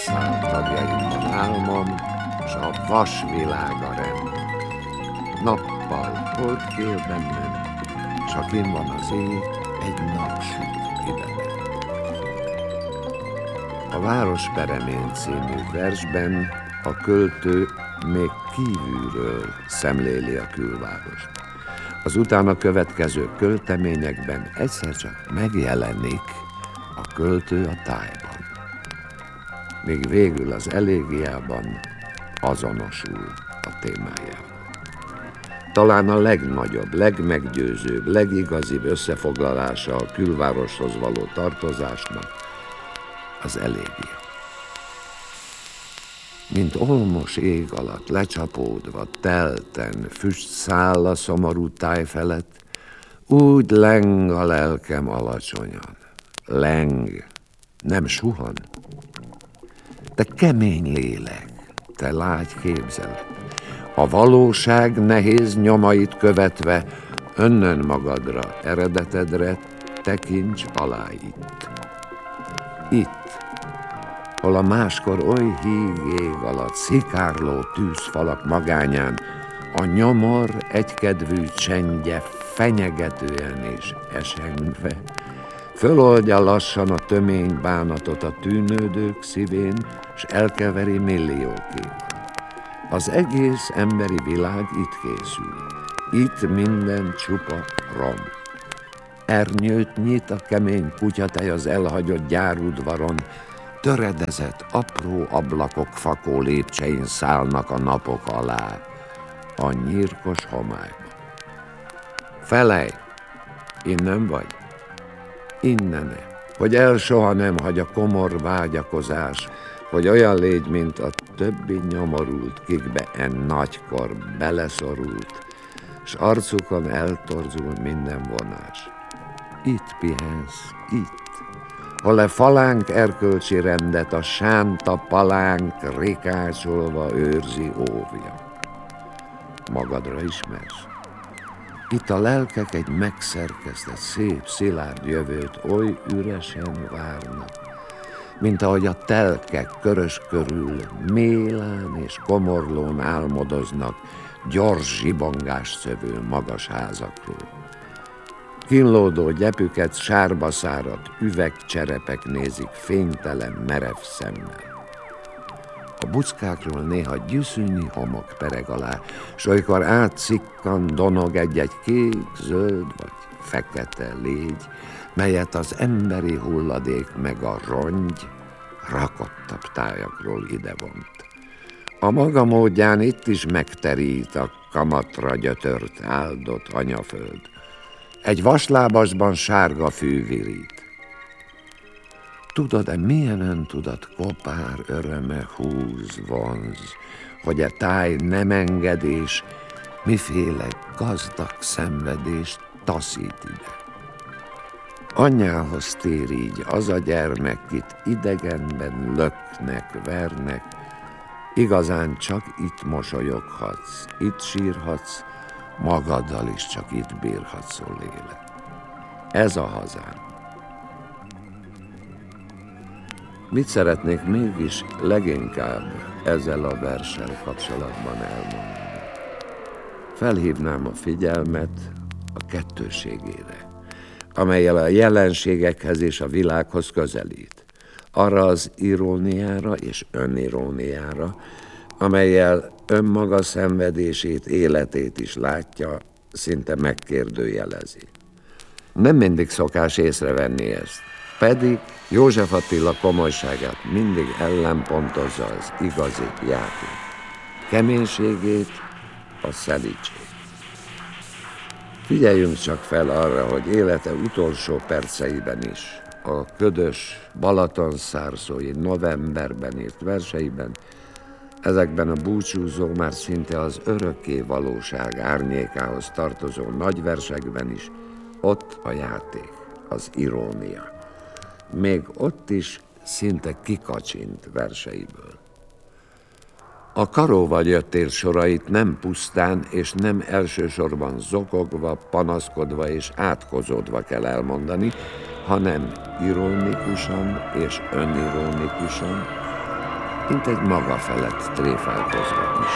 Szál tagjaimban álmom, s a vasvilág a rend. Nappal holdkél bennem, s akin van az ég, egy napsüt idegen. A Város peremén című versben a költő még kívülről szemléli a külvárost. Az utána következő költeményekben egyszer csak megjelenik a költő a tájban, míg végül az elégiában azonosul a témájával. Talán a legnagyobb, legmeggyőzőbb, legigazibb összefoglalása a külvároshoz való tartozásnak az elégia. Mint olmos ég alatt lecsapódva, telten, füst száll a szomorú táj felett, úgy leng a lelkem alacsonyan. Leng, nem suhan. Te kemény lélek, te lágy képzelet, a valóság nehéz nyomait követve, önnön magadra, eredetedre tekints alá itt. Itt, hol a máskor oly híg ég alatt szikárló tűzfalak magányán a nyomor egykedvű csendje fenyegetően és esengve föloldja lassan a tömény bánatot a tűnődők szívén, s elkeveri milliókéval. Az egész emberi világ itt készül, itt minden csupa rom. Ernyőt nyit a kemény kutyatej az elhagyott gyárudvaron, töredezett apró ablakok fakó lépcsein szállnak a napok alá, a nyírkos homályba. Felej, innen vagy? Innene, hogy el soha nem hagy a komor vágyakozás, hogy olyan légy, mint a többi nyomorult, kikbe nagykor beleszorult, s arcukon eltorzul minden vonás. Itt pihensz, itt, hol a falánk erkölcsi rendet a sánta palánk rikácsolva őrzi, óvja. Magadra ismersz? Itt a lelkek egy megszerkesztett, szép, szilárd jövőt oly üresen várnak, mint ahogy a telkek körös körül mélán és komorlón álmodoznak gyors zsibongás szövő magas házakról. Kínlódó gyepüket sárba száradt üvegcserepek nézik fénytelen, merev szemmel. A buckákról néha gyűszűnyi homok pereg alá, s olykor átszikkan, donog egy-egy kék, zöld vagy fekete légy, melyet az emberi hulladék meg a rongy rakottabb tájakról idevont. A maga módján itt is megterít a kamatra gyötört, áldott anyaföld. Egy vaslábasban sárga fű virít. Tudod-e, milyen öntudat kopár öröme húz, vonz, hogy a táj nem engedés, miféle gazdag szenvedést taszít ide. Anyjához tér így az a gyermek, kit idegenben löknek, vernek, igazán csak itt mosolyoghatsz, itt sírhatsz, magaddal is csak itt bírhatsz, ó lélek. Ez a hazám. Mit szeretnék mégis leginkább ezzel a verssel kapcsolatban elmondani? Felhívnám a figyelmet a kettőségére, amellyel a jelenségekhez és a világhoz közelít. Arra az iróniára és öniróniára, amellyel önmaga szenvedését, életét is látja, szinte megkérdőjelezi. Nem mindig szokás észrevenni ezt, pedig József Attila komolyságát mindig ellenpontozza az igazi játék. Keménységét, a szelídség. Figyeljünk csak fel arra, hogy élete utolsó perceiben is, a ködös balatonszárszói novemberben írt verseiben, ezekben a búcsúzó, már szinte az örökké valóság árnyékához tartozó nagyversekben is, ott a játék, az irónia. Még ott is szinte kikacsint verseiből. A Karóval jöttél sorait nem pusztán és nem elsősorban zokogva, panaszkodva és átkozódva kell elmondani, hanem ironikusan és önironikusan, mint egy maga felett tréfálkozva is.